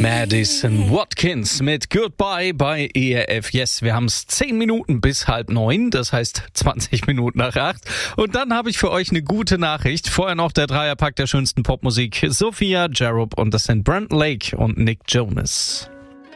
Madison Watkins mit Goodbye bei ERF. Yes, wir haben es 10 Minuten bis 8:30, das heißt 20 Minuten nach 8. Und dann habe ich für euch eine gute Nachricht. Vorher noch der Dreierpack der schönsten Popmusik. Sophia, Jerob und das sind Brent Lake und Nick Jonas.